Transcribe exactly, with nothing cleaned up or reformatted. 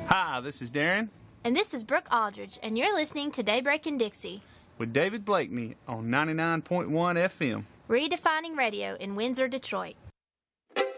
Hi, this is Darren. And this is Brooke Aldridge, and you're listening to Daybreak in Dixie with David Blakeney on ninety-nine point one F M. Redefining radio in Windsor, Detroit.